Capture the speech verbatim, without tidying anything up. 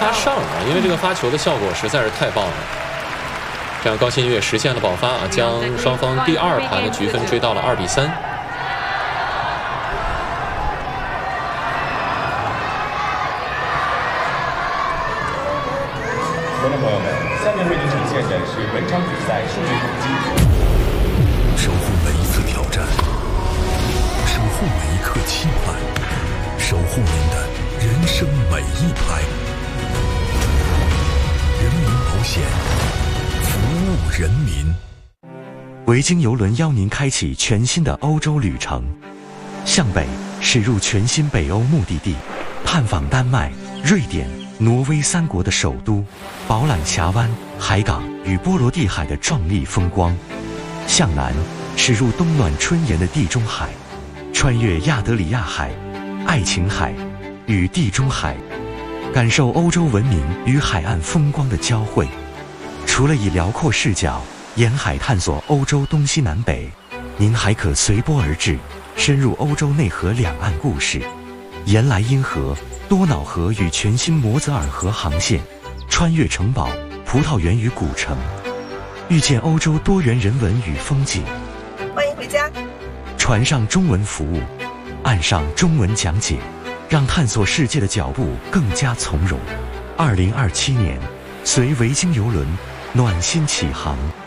发上啊，因为这个发球的效果实在是太棒了。这样高新月实现了爆发啊，将双方第二盘的局分追到了二比三。 观众朋友们，下面为您呈现的是本场比赛数据统计。 守护每一次挑战，守护每一刻期盼，守护您的人生每一拍。人民保险，服务人民。 维京邮轮邀您开启全新的欧洲旅程，向北驶入全新北欧目的地，探访丹麦、瑞典、挪威三国的首都，饱览峡湾、海港与波罗的海的壮丽风光；向南驶入冬暖春炎的地中海，穿越亚得里亚海、爱琴海与地中海，感受欧洲文明与海岸风光的交汇。除了以辽阔视角沿海探索欧洲东西南北，您还可随波而至，深入欧洲内河两岸故事，沿莱茵河、多瑙河与全新摩泽尔河航线，穿越城堡、葡萄园与古城，遇见欧洲多元人文与风景。 欢迎回家。 船上中文服务，岸上中文讲解，让探索世界的脚步更加从容。二零二七年，随维京邮轮暖心启航。